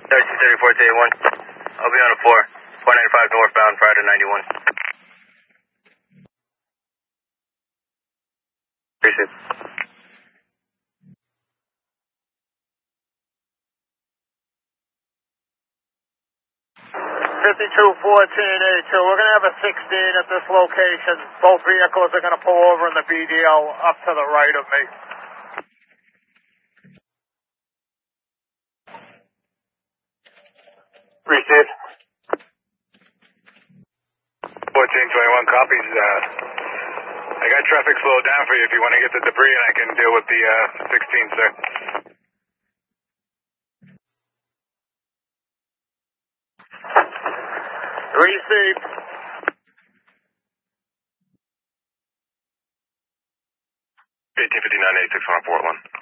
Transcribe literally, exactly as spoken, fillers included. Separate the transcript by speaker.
Speaker 1: thirteen thirty-four to eighty-one. I'll be on the floor. four ninety-five northbound prior to ninety-one. Appreciate it.
Speaker 2: fifty-two fourteen eighty-two. We're going to have a sixteen at this location. Both vehicles are going to pull over in the B D L up to the right of me.
Speaker 1: Appreciate it. fourteen twenty-one copies. Uh, I got traffic slowed down for you if you want to get the debris, and I can deal with the uh, sixteen, sir.
Speaker 2: Received.
Speaker 1: eighteen fifty-nine eighty-six on Fort one.